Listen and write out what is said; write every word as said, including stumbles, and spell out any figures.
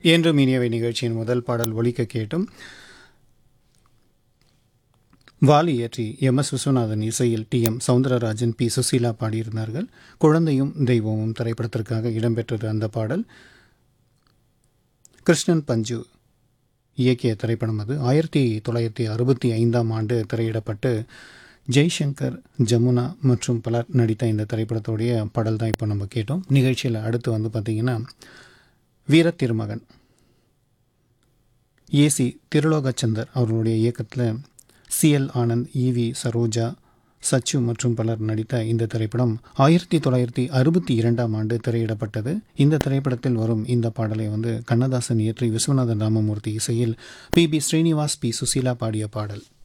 என்றும் இனியவை நிகழ்ச்சியின் முதல் பாடல் ஒலிக்க கேட்டும் வாலி இயற்றி எம் எஸ் விஸ்வநாதன் இசையில் D M Soundararajan B Susheela பாடியிருந்தார்கள். குழந்தையும் தெய்வமும் திரைப்படத்திற்காக இடம்பெற்றது அந்த பாடல். கிருஷ்ணன் பஞ்சு இயக்கிய திரைப்படம் அது. ஆயிரத்தி தொள்ளாயிரத்தி அறுபத்தி ஐந்தாம் ஆண்டு திரையிடப்பட்டு ஜெய்சங்கர், ஜமுனா மற்றும் பலர் நடித்த இந்த திரைப்படத்துடைய பாடல் தான் இப்போ நம்ம கேட்டோம். நிகழ்ச்சியில் அடுத்து வந்து பார்த்திங்கன்னா வீர திருமகன் ஏசி திருலோகச்சந்தர் அவர்களுடைய இயக்கத்தில் சிஎல் ஆனந்த், இவி சரோஜா, சச்சு மற்றும் பலர் நடித்த இந்த திரைப்படம் ஆயிரத்தி தொள்ளாயிரத்தி அறுபத்தி இரண்டாம் ஆண்டு திரையிடப்பட்டது. இந்த திரைப்படத்தில் வரும் இந்த பாடலை வந்து கண்ணதாசன் இயற்றி விஸ்வநாதன் ராமமூர்த்தி இசையில் B B Srinivas, B Susheela பாடிய பாடல்.